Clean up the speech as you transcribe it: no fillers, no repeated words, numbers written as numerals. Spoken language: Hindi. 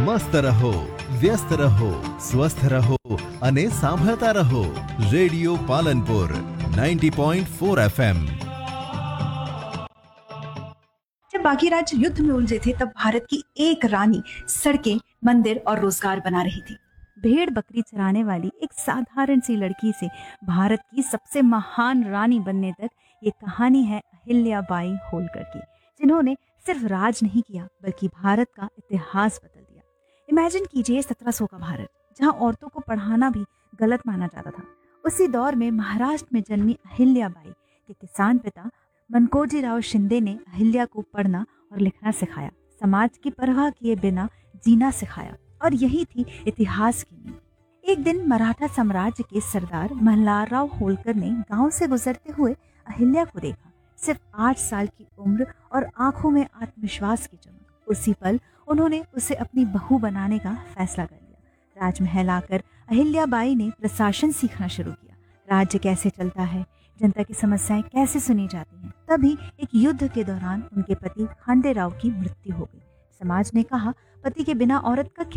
મસ્ત રહો, વ્યસ્ત રહો, સ્વસ્થ રહો અને સાંભળતા રહો રેડિયો પાલનપુર 90.4 FM। जब बाकी राज्य युद्ध में उलझे थे तब भारत की एक रानी सड़कें, मंदिर और रोजगार बना रही थी। भेड़ बकरी चराने वाली एक साधारण सी लड़की से भारत की सबसे महान रानी बनने तक ये कहानी है अहिल्या बाई होलकर की, जिन्होंने सिर्फ राज नहीं किया बल्कि भारत का इतिहास बदल दिया। इमेजिन कीजिए 1700 का भारत, जहां औरतों को पढ़ाना भी गलत माना जाता था। उसी दौर में महाराष्ट्र में जन्मी अहिल्या बाई के किसान पिता मनकोजी राव शिंदे ने अहिल्या को पढ़ना और लिखना सिखाया, समाज की परवाह किए बिना जीना सिखाया, और यही थी इतिहास की नींव। एक दिन मराठा साम्राज्य के सरदार मल्हारराव होलकर ने गांव से गुजरते हुए अहिल्या को देखा। सिर्फ 8 साल की उम्र और आंखों में आत्मविश्वास की चमक। उसी पल उन्होंने उसे अपनी बहू बनाने का फैसला कर लिया। राजमहल आकर अहिल्या बाई ने प्रशासन सीखना शुरू किया। राज्य कैसे चलता है, जनता की समस्याएं कैसे सुनी जाती हैं। तभी एक युद्ध के दौरान उनके पति खांडेराव की मृत्यु हो गई। समाज ने कहा, पति के बिना औरत का